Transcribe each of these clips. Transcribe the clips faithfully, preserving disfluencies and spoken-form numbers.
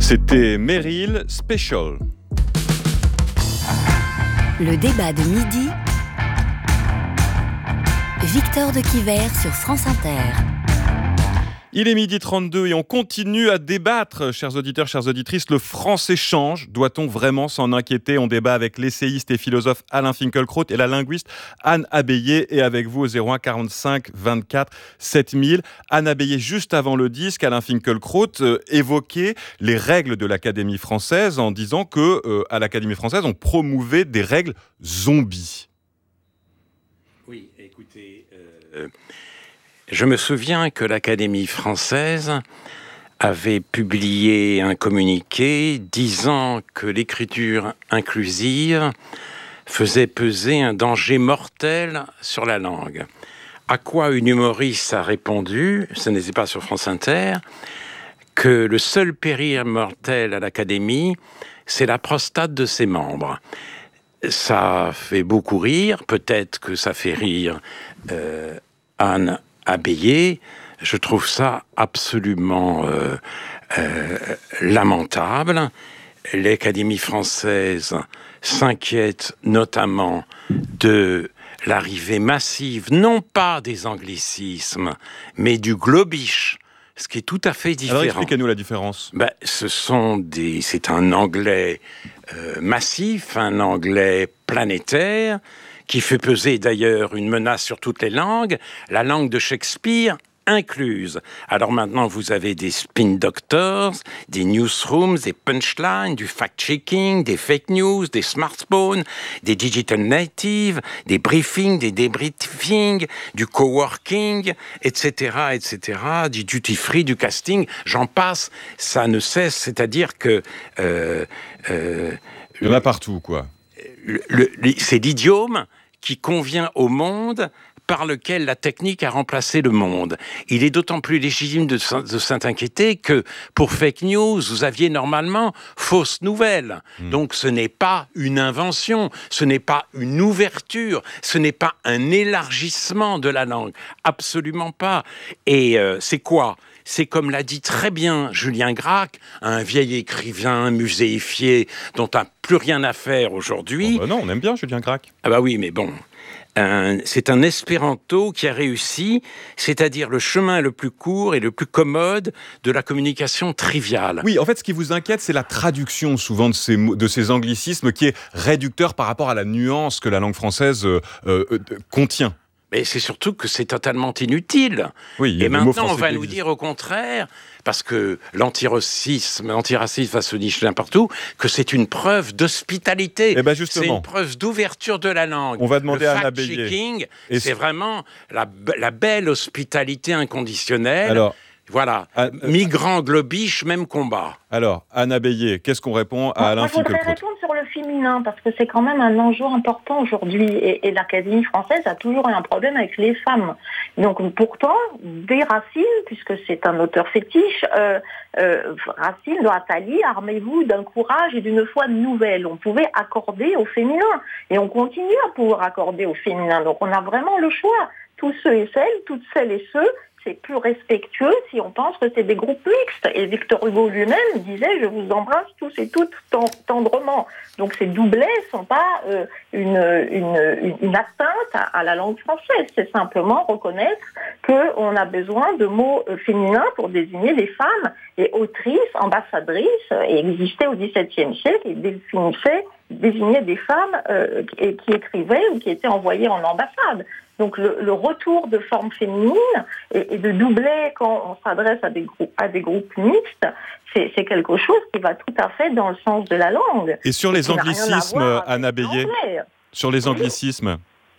C'était Meryl Special. Le débat de midi, Victor de Quiver sur France Inter. Il est midi trente-deux et on continue à débattre, chers auditeurs, chères auditrices. Le français change. Doit-on vraiment s'en inquiéter ? On débat avec l'essayiste et philosophe Alain Finkielkraut et la linguiste Anne Abbayer. Et avec vous au zéro un quarante-cinq vingt-quatre sept mille. Anne Abbayer, juste avant le disque, Alain Finkielkraut euh, évoquait les règles de l'Académie française en disant que euh, à l'Académie française, on promouvait des règles zombies. Oui, écoutez... Euh... Je me souviens que l'Académie française avait publié un communiqué disant que l'écriture inclusive faisait peser un danger mortel sur la langue. À quoi une humoriste a répondu, ce n'était pas sur France Inter, que le seul péril mortel à l'Académie, c'est la prostate de ses membres. Ça fait beaucoup rire, peut-être que ça fait rire euh, Anne Abbayer. Je trouve ça absolument euh, euh, lamentable. L'Académie française s'inquiète notamment de l'arrivée massive, non pas des anglicismes, mais du globish, ce qui est tout à fait différent. Alors expliquez-nous la différence. Ben, ce sont des, c'est un anglais euh, massif, un anglais planétaire, qui fait peser d'ailleurs une menace sur toutes les langues, la langue de Shakespeare incluse. Alors maintenant, vous avez des spin doctors, des newsrooms, des punchlines, du fact-checking, des fake news, des smartphones, des digital natives, des briefings, des débriefings, du coworking, et cetera, et cetera, du duty-free, du casting, j'en passe, ça ne cesse, c'est-à-dire que... Euh, euh, Il y en a partout, quoi. Le, le, c'est l'idiome qui convient au monde par lequel la technique a remplacé le monde. Il est d'autant plus légitime de, de s'inquiéter que pour fake news, vous aviez normalement fausses nouvelles. Mmh. Donc ce n'est pas une invention, ce n'est pas une ouverture, ce n'est pas un élargissement de la langue. Absolument pas. Et euh, c'est quoi ? C'est comme l'a dit très bien Julien Gracq, un vieil écrivain muséifié dont on n'a plus rien à faire aujourd'hui. Oh bah non, on aime bien Julien Gracq. Ah bah oui, mais bon... Un, c'est un espéranto qui a réussi, c'est-à-dire le chemin le plus court et le plus commode de la communication triviale. Oui, en fait, ce qui vous inquiète, c'est la traduction souvent de ces, de ces anglicismes qui est réducteur par rapport à la nuance que la langue française euh, euh, contient. Mais c'est surtout que c'est totalement inutile. Oui, et maintenant, on va nous dire au contraire, parce que l'antiracisme, l'antiracisme va se nicher n'importe où, que c'est une preuve d'hospitalité. Eh ben justement. C'est une preuve d'ouverture de la langue. On va demander Le à Anne Abbayer. C'est, c'est vraiment la, la belle hospitalité inconditionnelle. Alors, voilà, euh, migrant, globiche, même combat. Alors, Anne Abbayer, qu'est-ce qu'on répond à Alain Finkielkraut ? Moi, je voudrais répondre sur le féminin, parce que c'est quand même un enjeu important aujourd'hui, et, et l'Académie française a toujours eu un problème avec les femmes. Donc, pourtant, dès Racine, puisque c'est un auteur fétiche, euh, euh, Racine, de Attali, armez-vous d'un courage et d'une foi nouvelle. On pouvait accorder au féminin, et on continue à pouvoir accorder au féminin. Donc, on a vraiment le choix. Tous ceux et celles, toutes celles et ceux, c'est plus respectueux si on pense que c'est des groupes mixtes. Et Victor Hugo lui-même disait « Je vous embrasse tous et toutes tendrement ». Donc ces doublets ne sont pas euh, une, une, une atteinte à, à la langue française. C'est simplement reconnaître qu'on a besoin de mots euh, féminins pour désigner des femmes. Et autrices, ambassadrices, et existaient au dix-septième siècle et définissaient, désignaient des femmes euh, qui, qui écrivaient ou qui étaient envoyées en ambassade. Donc le, le retour de formes féminines et, et de doublets quand on s'adresse à des groupes, à des groupes mixtes, c'est, c'est quelque chose qui va tout à fait dans le sens de la langue. Et sur les anglicismes, Anne Abbayer, sur les anglicismes,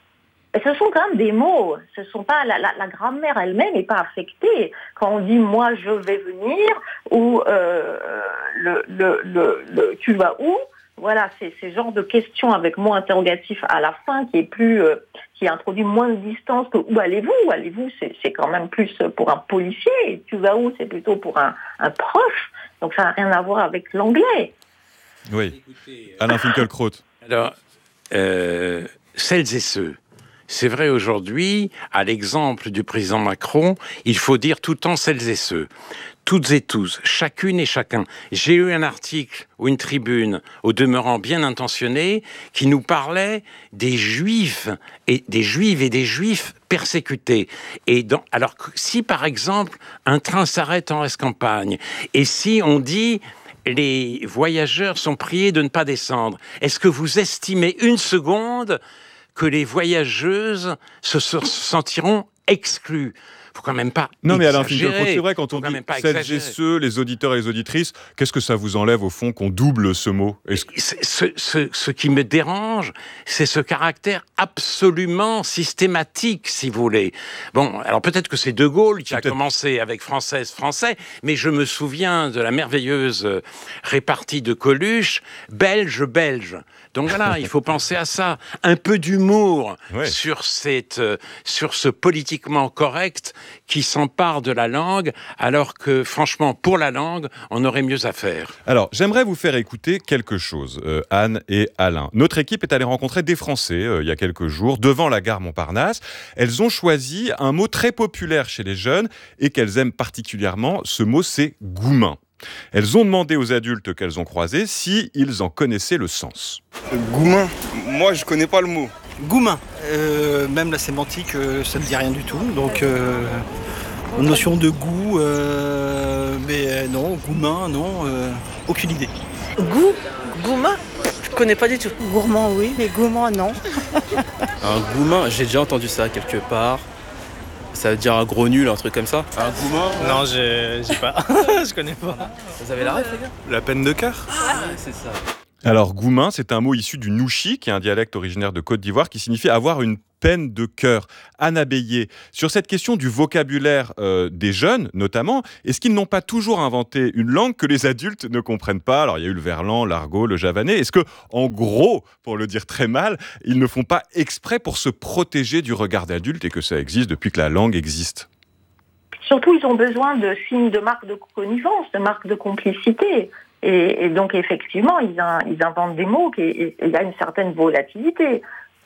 et ce sont quand même des mots. Ce sont pas la, la, la grammaire elle-même n'est pas affectée. Quand on dit moi je vais venir ou euh, le, le, le, le tu vas où. Voilà, c'est ce genre de questions avec mot interrogatif à la fin qui est plus, euh, qui introduit moins de distance que où allez-vous, où allez-vous, c'est, c'est quand même plus pour un policier, et tu vas où, c'est plutôt pour un, un proche, donc ça n'a rien à voir avec l'anglais. Oui, Alain Finkielkraut. Alors, euh, celles et ceux C'est vrai aujourd'hui, à l'exemple du président Macron, il faut dire tout le temps celles et ceux. Toutes et tous, chacune et chacun. J'ai eu un article ou une tribune, au demeurant bien intentionné, qui nous parlait des juifs et des juives et des juifs persécutés. Et dans, alors, si par exemple, un train s'arrête en Escampagne, et si on dit les voyageurs sont priés de ne pas descendre, est-ce que vous estimez une seconde que les voyageuses se sentiront exclues? Faut quand même pas Non, mais Alain exagérer. Finkielkraut, c'est vrai, quand on Faut quand dit même pas celles et exagérer. ceux, les auditeurs et les auditrices, qu'est-ce que ça vous enlève au fond qu'on double ce mot? Est-ce que- C'est- Ce, ce, ce qui me dérange, c'est ce caractère absolument systématique, si vous voulez. Bon, alors peut-être que c'est De Gaulle qui a peut-être- commencé avec Française, Français, mais je me souviens de la merveilleuse euh, répartie de Coluche, Belge, Belge. Donc voilà, il faut penser à ça. Un peu d'humour Ouais. sur, cette, euh, sur ce politiquement correct qui s'empare de la langue, alors que franchement, pour la langue, on aurait mieux à faire. Alors, j'aimerais vous faire écouter quelque chose, euh, Anne et Alain. Notre équipe est allée rencontrer des Français euh, il y a quelques jours, devant la gare Montparnasse. Elles ont choisi un mot très populaire chez les jeunes et qu'elles aiment particulièrement. Ce mot, c'est « goumin ». Elles ont demandé aux adultes qu'elles ont croisés si ils en connaissaient le sens. Goumin, moi je connais pas le mot. Goumin, euh, même la sémantique, euh, ça ne dit rien du tout. Donc, euh, notion de goût, euh, mais euh, non, goumin, non, euh, aucune idée. Goût, goumin, je connais pas du tout. Gourmand, oui, mais gourmand, non. Un goumin, j'ai déjà entendu ça quelque part. Ça veut dire un gros nul, un truc comme ça. Un goumin? Non, j'ai j'ai pas. Je connais pas. Vous avez la ref, les gars? La peine de cœur? Ah, c'est ça. Alors, goumin, c'est un mot issu du nouchi, qui est un dialecte originaire de Côte d'Ivoire, qui signifie avoir une peine de cœur. Anne Abéillé, sur cette question du vocabulaire euh, des jeunes, notamment, est-ce qu'ils n'ont pas toujours inventé une langue que les adultes ne comprennent pas? Alors, il y a eu le verlan, l'argot, le javanais. Est-ce que, en gros, pour le dire très mal, ils ne font pas exprès pour se protéger du regard d'adultes et que ça existe depuis que la langue existe? Surtout, ils ont besoin de signes de marque de connivence, de marque de complicité. Et, et donc, effectivement, ils, in, ils inventent des mots, et il y a une certaine volatilité.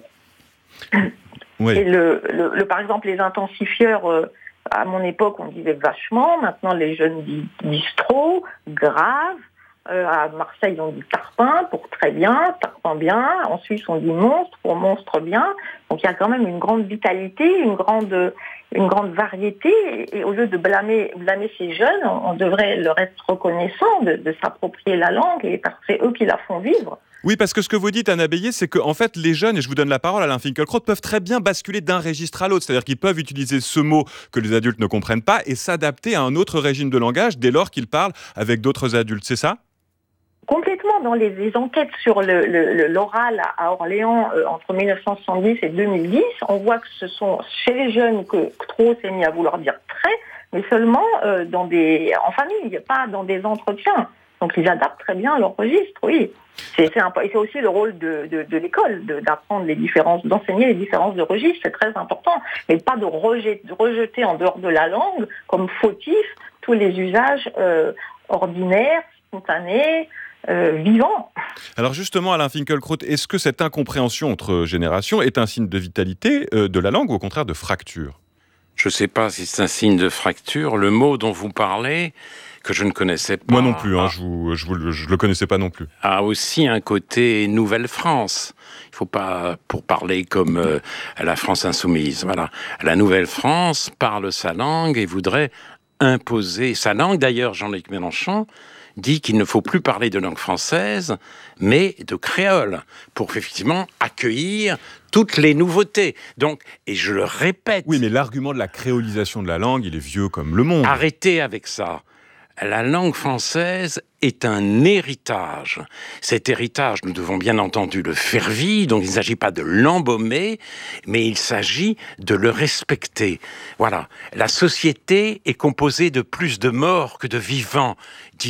Oui. Et le, le, le, par exemple, les intensifieurs, euh, à mon époque, on disait vachement. Maintenant, les jeunes disent, disent trop, grave. Euh, à Marseille, on dit tarpin pour très bien, tarpin bien. En Suisse, on dit monstre pour monstre bien. Donc, il y a quand même une grande vitalité, une grande, une grande variété. Et, et au lieu de blâmer, blâmer ces jeunes, on, on devrait leur être reconnaissant de, de s'approprier la langue, et parce que c'est eux qui la font vivre. Oui, parce que ce que vous dites, Anne Abéillé, c'est qu'en fait, les jeunes, et je vous donne la parole, Alain Finkielkraut, peuvent très bien basculer d'un registre à l'autre. C'est-à-dire qu'ils peuvent utiliser ce mot que les adultes ne comprennent pas et s'adapter à un autre régime de langage dès lors qu'ils parlent avec d'autres adultes. C'est ça ? Complètement. Dans les, les enquêtes sur le, le, l'oral à Orléans euh, entre mille neuf cent soixante-dix et deux mille dix, on voit que ce sont chez les jeunes que, que trop s'est mis à vouloir dire très, mais seulement euh, dans des, en famille, pas dans des entretiens. Donc ils adaptent très bien leur registre, oui. C'est, c'est, un, et c'est aussi le rôle de, de, de l'école, de, d'apprendre les différences, d'enseigner les différences de registre, c'est très important. Mais pas de rejeter, de rejeter en dehors de la langue comme fautif tous les usages euh, ordinaires, spontanés, euh, vivants. Alors justement, Alain Finkielkraut, est-ce que cette incompréhension entre générations est un signe de vitalité euh, de la langue ou au contraire de fracture ? Je ne sais pas si c'est un signe de fracture. Le mot dont vous parlez, que je ne connaissais pas... Moi non plus, hein, je ne je, je, je le connaissais pas non plus. A aussi un côté Nouvelle-France. Il ne faut pas, pour parler comme euh, la France insoumise, voilà. La Nouvelle-France parle sa langue et voudrait imposer sa langue. D'ailleurs, Jean-Luc Mélenchon dit qu'il ne faut plus parler de langue française, mais de créole, pour effectivement accueillir toutes les nouveautés. Donc, et je le répète... Oui, mais l'argument de la créolisation de la langue, il est vieux comme le monde. Arrêtez avec ça. La langue française est un héritage. Cet héritage, nous devons bien entendu le faire vivre, donc il ne s'agit pas de l'embaumer, mais il s'agit de le respecter. Voilà. La société est composée de plus de morts que de vivants, disait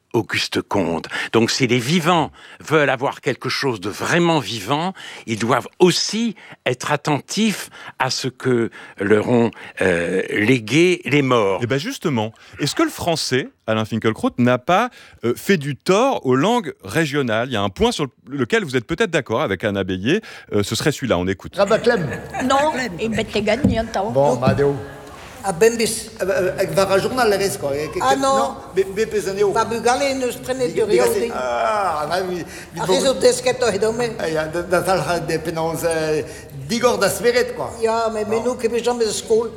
Auguste Comte. Donc si les vivants veulent avoir quelque chose de vraiment vivant, ils doivent aussi être attentifs à ce que leur ont euh, légué les morts. Et bien justement, est-ce que le français, Alain Finkielkraut, n'a pas euh, fait du tort aux langues régionales ? Il y a un point sur lequel vous êtes peut-être d'accord avec Anna Bélier, euh, ce serait celui-là, on écoute. Non, il m'était gagné un temps. Bon, Madeo. A Bembis. Var jornal res, quoi. Ah non. Be pesaneu. Va bugale nos prenete riodi. Ah, vai. A reso desketo hedome. Ja, dat zal de penons digor da sveret, quoi. Ja, mais nous que bijam de school.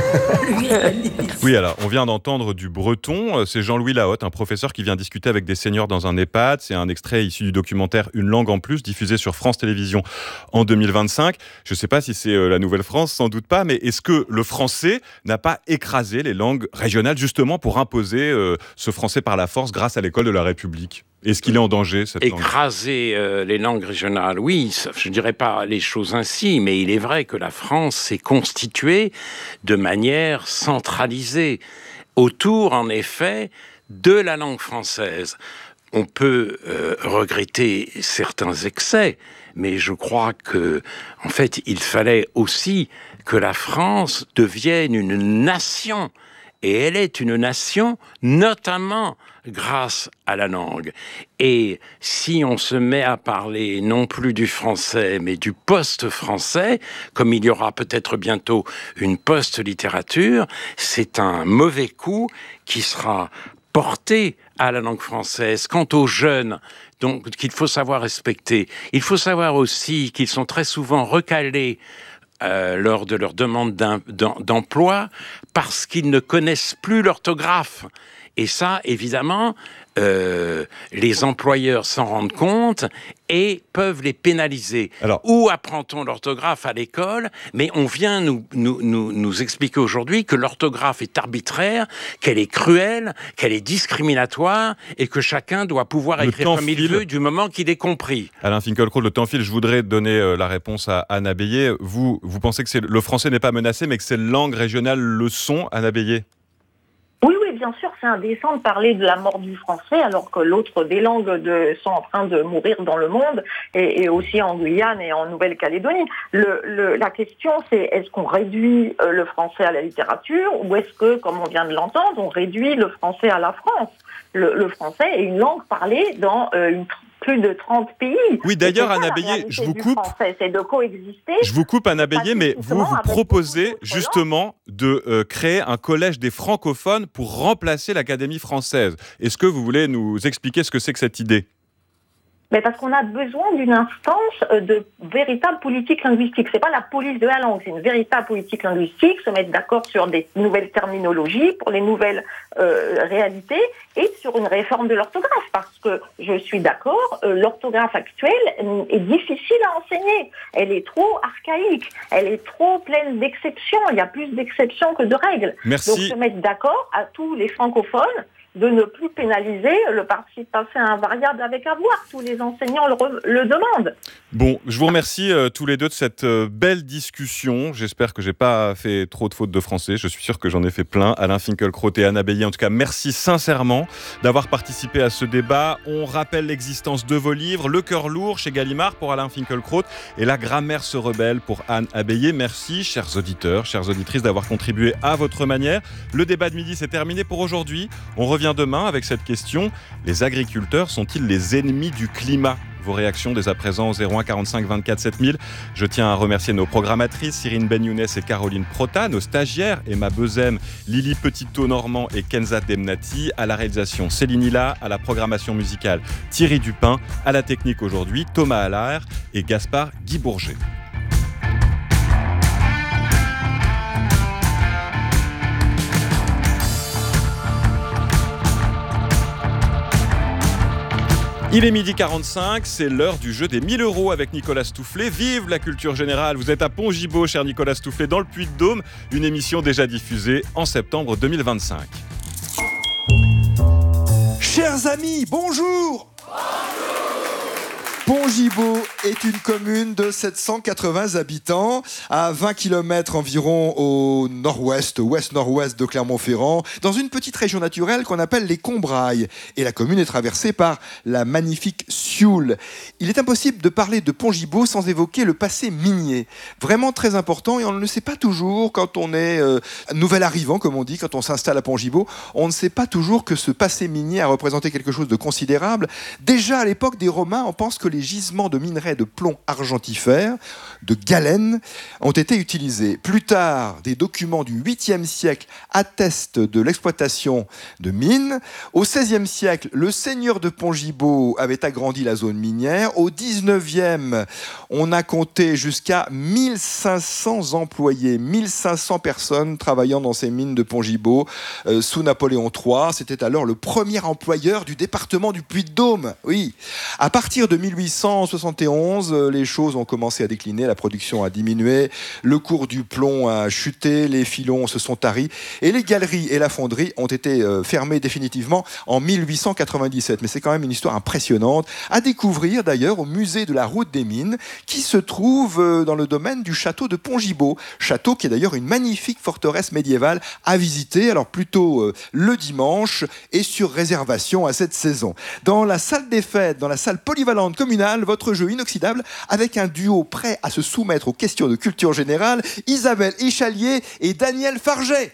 Oui, alors, on vient d'entendre du breton. C'est Jean-Louis Lahotte, un professeur qui vient discuter avec des seniors dans un EHPAD. C'est un extrait issu du documentaire Une langue en plus, diffusé sur France Télévisions en deux mille vingt-cinq. Je ne sais pas si c'est la Nouvelle-France, sans doute pas, mais est-ce que le français n'a pas écrasé les langues régionales justement pour imposer euh, ce français par la force grâce à l'école de la République ? Est-ce qu'il est en danger, cette langue ? Écraser euh, les langues régionales, oui, je ne dirais pas les choses ainsi, mais il est vrai que la France s'est constituée de manière centralisée autour, en effet, de la langue française. On peut euh, regretter certains excès, mais je crois que, en fait, il fallait aussi que la France devienne une nation. Et elle est une nation, notamment grâce à la langue. Et si on se met à parler non plus du français, mais du post-français, comme il y aura peut-être bientôt une post-littérature, c'est un mauvais coup qui sera porté à la langue française. Quant aux jeunes, donc qu'il faut savoir respecter, il faut savoir aussi qu'ils sont très souvent recalés Euh, lors de leur demande d'emploi parce qu'ils ne connaissent plus l'orthographe. Et ça, évidemment, euh, les employeurs s'en rendent compte et peuvent les pénaliser. Alors, où apprend-on l'orthographe à l'école ? Mais on vient nous, nous, nous, nous expliquer aujourd'hui que l'orthographe est arbitraire, qu'elle est cruelle, qu'elle est discriminatoire et que chacun doit pouvoir le écrire comme il veut du moment qu'il est compris. Alain Finkielkraut, le temps file. Je voudrais donner euh, la réponse à Anna Bélier. Vous, vous pensez que c'est, le français n'est pas menacé, mais que ces langues régionales le sont, Anna Bélier ? Oui, oui, bien sûr, c'est indécent de parler de la mort du français alors que l'autre des langues de, sont en train de mourir dans le monde et, et aussi en Guyane et en Nouvelle-Calédonie. Le, le, la question, c'est est-ce qu'on réduit euh, le français à la littérature ou est-ce que, comme on vient de l'entendre, on réduit le français à la France ? Le, le français est une langue parlée dans euh, une plus de trente pays. Oui, d'ailleurs, Anna Bélier, je vous coupe. Français, c'est de coexister. Je vous coupe, Anna Bélier, mais vous, vous proposez justement de euh, créer un collège des francophones pour remplacer l'Académie française. Est-ce que vous voulez nous expliquer ce que c'est que cette idée ? Mais parce qu'on a besoin d'une instance de véritable politique linguistique. C'est pas la police de la langue, c'est une véritable politique linguistique, se mettre d'accord sur des nouvelles terminologies pour les nouvelles euh, réalités et sur une réforme de l'orthographe. Parce que je suis d'accord, euh, l'orthographe actuelle est difficile à enseigner. Elle est trop archaïque, elle est trop pleine d'exceptions. Il y a plus d'exceptions que de règles. Merci. Donc se mettre d'accord à tous les francophones de ne plus pénaliser le participe passé invariable avec avoir. Tous les enseignants le, re- le demandent. Bon, je vous remercie euh, tous les deux de cette euh, belle discussion. J'espère que j'ai pas fait trop de fautes de français. Je suis sûr que j'en ai fait plein. Alain Finkielkraut et Anna Bélier, en tout cas, merci sincèrement d'avoir participé à ce débat. On rappelle l'existence de vos livres, Le cœur lourd chez Gallimard pour Alain Finkielkraut et La grammaire se rebelle pour Anne Bélier. Merci, chers auditeurs, chères auditrices, d'avoir contribué à votre manière. Le débat de midi, c'est terminé pour aujourd'hui. On revient demain avec cette question. Les agriculteurs sont-ils les ennemis du climat ? Vos réactions dès à présent au zéro un quarante-cinq vingt-quatre sept mille. Je tiens à remercier nos programmatrices Cyrine Benyounès et Caroline Prota, nos stagiaires Emma Bezem, Lily Petito-Normand et Kenza Demnati, à la réalisation Céline Hilla, à la programmation musicale Thierry Dupin, à la technique aujourd'hui Thomas Allaire et Gaspard Guy Bourget. Il est midi quarante-cinq, c'est l'heure du jeu des mille euros avec Nicolas Stoufflet. Vive la culture générale, vous êtes à Pont-Gibaud, cher Nicolas Stoufflet, dans le Puy-de-Dôme. Une émission déjà diffusée en septembre deux mille vingt-cinq. Chers amis, bonjour. Bonjour. Pont-Gibaud est une commune de sept cent quatre-vingts habitants, à vingt kilomètres environ au nord-ouest, ouest-nord-ouest de Clermont-Ferrand, dans une petite région naturelle qu'on appelle les Combrailles. Et la commune est traversée par la magnifique Sioule. Il est impossible de parler de Pongibaux sans évoquer le passé minier. Vraiment très important, et on ne le sait pas toujours quand on est euh, nouvel arrivant, comme on dit, quand on s'installe à Pongibaux. On ne sait pas toujours que ce passé minier a représenté quelque chose de considérable. Déjà à l'époque des Romains, on pense que les gisements de minerais de plomb argentifère, de galène, ont été utilisés. Plus tard, des documents du huitième siècle attestent de l'exploitation de mines. Au seizième siècle, le seigneur de Pongibaux avait agrandi la zone minière. Au dix-neuvième, on a compté jusqu'à mille cinq cents employés, mille cinq cents personnes travaillant dans ces mines de Pongibaux euh, sous Napoléon trois. C'était alors le premier employeur du département du Puy-de-Dôme. Oui. À partir de mille huit cent soixante et onze, les choses ont commencé à décliner, la production a diminué, le cours du plomb a chuté, les filons se sont taris et les galeries et la fonderie ont été euh, fermées définitivement en mille huit cent quatre-vingt-dix-sept. Mais c'est quand même une histoire impressionnante à découvrir d'ailleurs au musée de la route des mines qui se trouve euh, dans le domaine du château de Pongibaux. Château qui est d'ailleurs une magnifique forteresse médiévale à visiter, alors plutôt euh, le dimanche et sur réservation à cette saison. Dans la salle des fêtes, dans la salle polyvalente communale, votre jeu inoxydable avec un duo prêt à se soumettre aux questions de culture générale, Isabelle Échalier et Daniel Farget.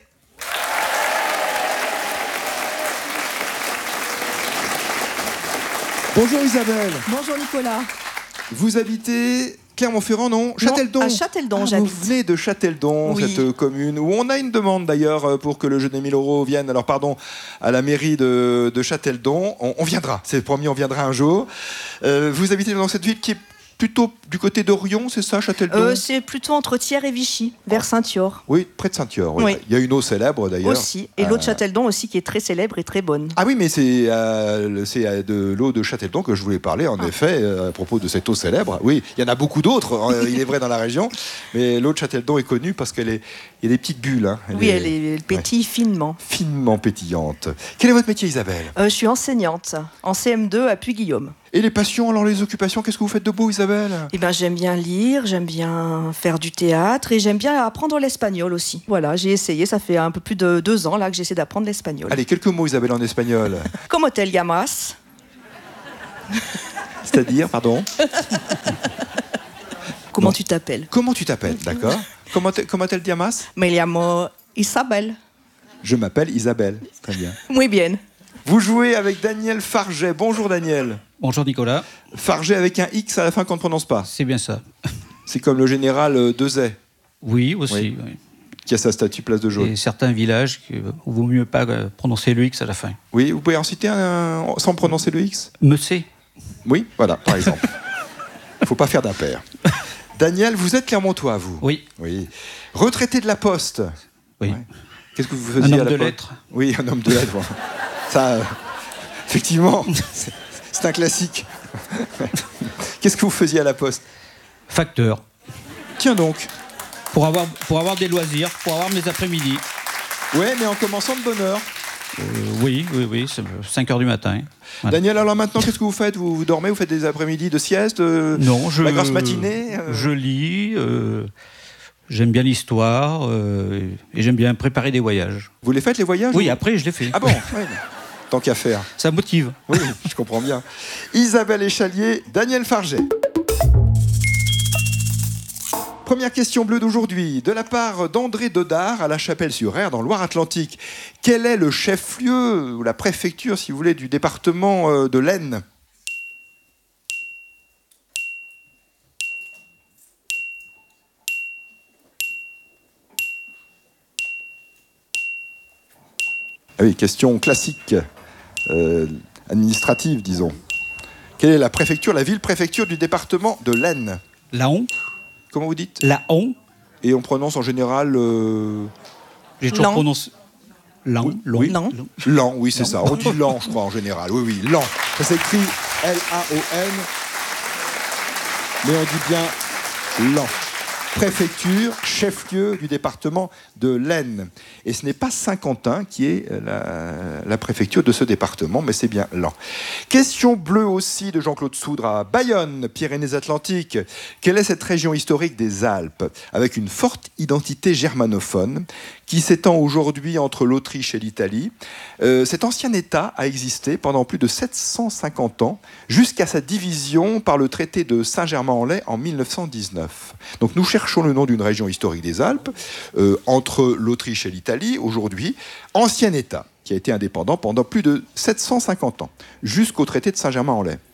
Bonjour Isabelle. Bonjour Nicolas. Vous habitez Clermont-Ferrand, non, Châteldon. À Châteldon, ah, j'habite. Vous venez de Châteldon, oui. cette commune, où on a une demande d'ailleurs pour que le jeu des mille euros vienne, alors pardon, à la mairie de, de Châteldon. On, on viendra, c'est promis, on viendra un jour. Euh, vous habitez dans cette ville qui est plutôt du côté d'Orion, c'est ça, Châteldon euh, C'est plutôt entre Thiers et Vichy, vers Saint-Yor. Oui, près de Saint-Yor. Oui. Oui. Il y a une eau célèbre d'ailleurs. Aussi, et l'eau de Châteldon aussi qui est très célèbre et très bonne. Ah oui, mais c'est euh, c'est de l'eau de Châteldon que je voulais parler, en ah. effet, euh, à propos de cette eau célèbre. Oui, il y en a beaucoup d'autres, euh, il est vrai, dans la région, mais l'eau de Châteldon est connue parce qu'elle est, il y a des petites bulles. Hein. Elle oui, est, elle, est, elle pétille ouais. finement. Finement pétillante. Quel est votre métier, Isabelle ? euh, Je suis enseignante, en C M deux à Puy-Guillaume. Et les passions, alors les occupations, qu'est-ce que vous faites de beau, Isabelle ? Eh ben, j'aime bien lire, j'aime bien faire du théâtre et j'aime bien apprendre l'espagnol aussi. Voilà, j'ai essayé, ça fait un peu plus de deux ans là que j'essaie d'apprendre l'espagnol. Allez, quelques mots, Isabelle, en espagnol. Comment te llamas ? C'est-à-dire, pardon ? Comment bon. tu t'appelles ? Comment tu t'appelles, d'accord ? Comment te, comment te llamas ? Me llamo Isabelle. Je m'appelle Isabelle, très bien. Muy bien. Vous jouez avec Daniel Farget. Bonjour Daniel. Bonjour Nicolas. Farget avec un X à la fin qu'on ne prononce pas. C'est bien ça. C'est comme le général Dezay. Oui, aussi. Oui. Oui. Qui a sa statue place de Jaune. Et certains villages où il vaut mieux pas prononcer le X à la fin. Oui, vous pouvez en citer un sans prononcer le X ? Messé. Oui, voilà, par exemple. Il ne faut pas faire d'impair. Daniel, vous êtes Clermontois, vous ? Oui. Oui. Retraité de la Poste ? Oui. Ouais. Qu'est-ce que vous faisiez un homme à la de Poste ? lettres. Oui, un homme de lettres. Voilà. Ça, euh, effectivement, c'est, c'est un classique. Qu'est-ce que vous faisiez à la Poste ? Facteur. Tiens donc. Pour avoir, pour avoir des loisirs, pour avoir mes après-midi. Ouais, mais en commençant de bonne heure. Euh, oui, oui, oui, c'est cinq heures du matin. Voilà. Daniel, alors maintenant, qu'est-ce que vous faites ? vous, vous dormez ? Vous faites des après-midi de sieste euh, Non, je... La grasse matinée euh... Je lis... Euh... J'aime bien l'histoire euh, et j'aime bien préparer des voyages. Vous les faites, les voyages ? Oui, ou... après, je les fais. Ah bon ? Ouais, tant qu'à faire. Ça motive. Oui, je comprends bien. Isabelle Échalier, Daniel Farget. Première question bleue d'aujourd'hui, de la part d'André Dodard à La Chapelle-sur-Ère, dans Loire-Atlantique. Quel est le chef-lieu, ou la préfecture, si vous voulez, du département de l'Aisne ? Ah oui, question classique, euh, administrative, disons. Quelle est la préfecture, la ville-préfecture du département de l'Aisne ? Laon. Comment vous dites ? Laon. Et on prononce en général... Euh... J'ai toujours prononcé... Lan. Oui, Long. oui. Lan. Lan, oui, c'est ça. On dit Lan, je crois, en général. Oui, oui, Lan. Ça s'écrit L A O N. Mais on dit bien Lan. préfecture, chef-lieu du département de l'Aisne. Et ce n'est pas Saint-Quentin qui est la, la préfecture de ce département, mais c'est bien Laon. Question bleue aussi de Jean-Claude Soudre à Bayonne, Pyrénées-Atlantiques. Quelle est cette région historique des Alpes, avec une forte identité germanophone, qui s'étend aujourd'hui entre l'Autriche et l'Italie? euh, Cet ancien État a existé pendant plus de sept cent cinquante ans, jusqu'à sa division par le traité de Saint-Germain-en-Laye en mille neuf cent dix-neuf. Donc nous cherchons le nom d'une région historique des Alpes, euh, entre l'Autriche et l'Italie, aujourd'hui, ancien État, qui a été indépendant pendant plus de sept cent cinquante ans, jusqu'au traité de Saint-Germain-en-Laye.